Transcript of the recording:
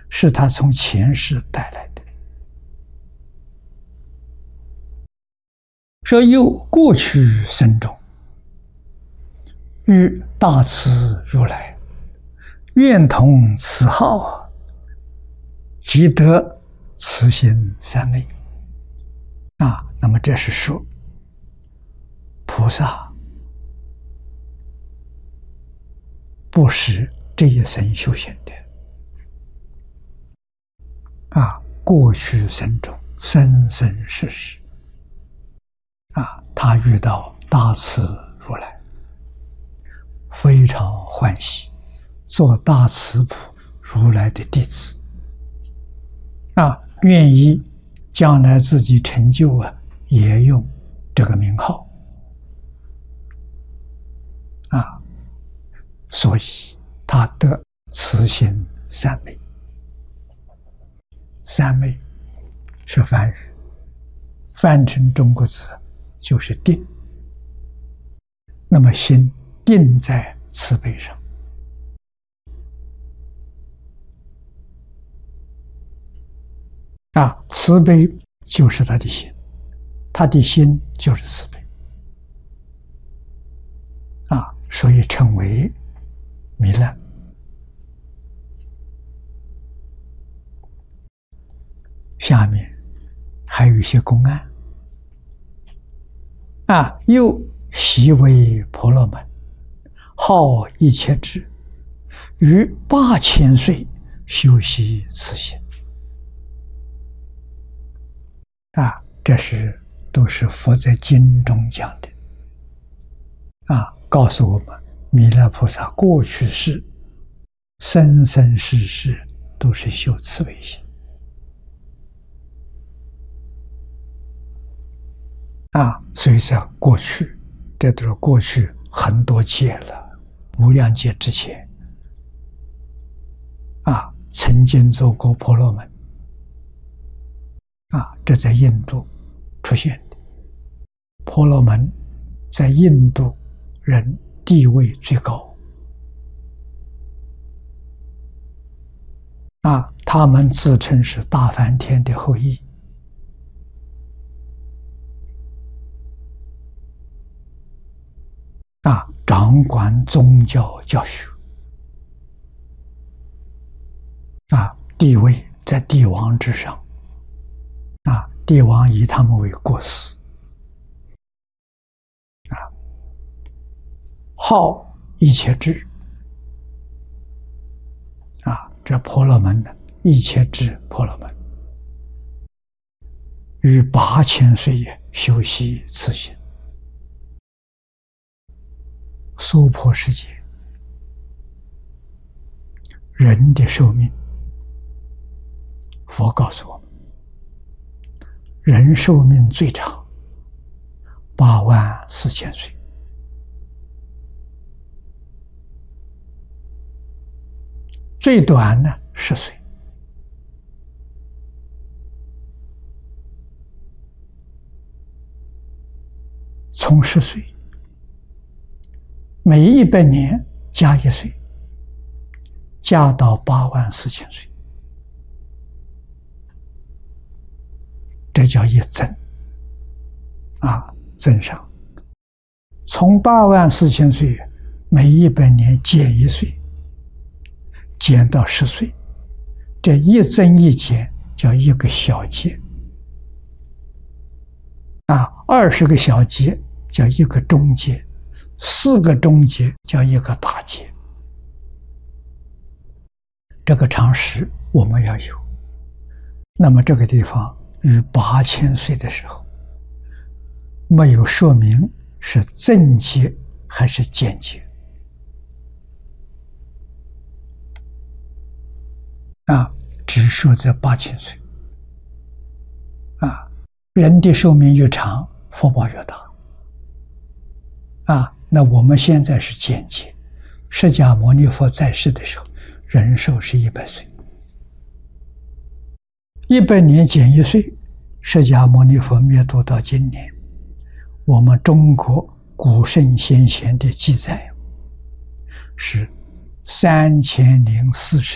是他从前世带来的。说又过去生中，与大慈如来愿同慈号，即得慈心三昧。那么这是说菩萨不是这一生修行的过去生中生生世世他遇到大慈如来，非常欢喜，做大慈普如来的弟子愿意将来自己成就也用这个名号所以他得慈心三昧。三昧是梵语，翻成中国字就是定。那么心定在慈悲上慈悲就是他的心，他的心就是慈悲所以称为弥勒。下面还有一些公案又习为婆罗门，号一切智，于8000岁修习此心这都是佛在经中讲的告诉我们弥勒菩萨过去世生生世世都是修慈悲心所以在过去，这都是过去很多劫了，无量劫之前曾经做过婆罗门这在印度出现的。婆罗门在印度人地位最高他们自称是大梵天的后裔掌管宗教教学地位在帝王之上帝王以他们为国师号一切智这婆罗门的一切智婆罗门于8000岁也修习此心。娑婆世界人的寿命，佛告诉我们，人寿命最长84000岁，最短呢10岁。从10岁每100年加1岁，加到84000岁，这叫一增增上。从84000岁每100年减1岁，减到10岁，这一增一减叫一个小节20个小节叫一个中节，4个中节叫一个大节。这个常识我们要有。那么这个地方于8000岁的时候，没有说明是增节还是减节只说这8000岁人的寿命越长，福报越大那我们现在是减节，释迦牟尼佛在世的时候，人寿是100岁，100年减1岁，释迦牟尼佛灭度到今年，我们中国古圣先贤的记载是3040